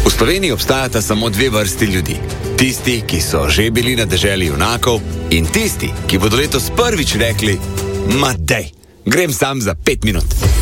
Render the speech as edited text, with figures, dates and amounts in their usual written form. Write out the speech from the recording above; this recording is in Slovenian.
V Sloveniji obstajata samo dve vrsti ljudi. Tisti, ki so že bili na deželi junakov, in tisti, ki bodo letos prvič rekli: ma dej, grem sam za 5 minut.